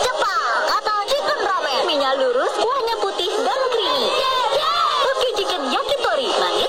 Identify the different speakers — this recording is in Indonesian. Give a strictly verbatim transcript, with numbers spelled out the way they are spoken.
Speaker 1: Jepang atau chicken ramen. Minyak lurus, kuahnya putih dan creamy. Toki chicken yakitori, manis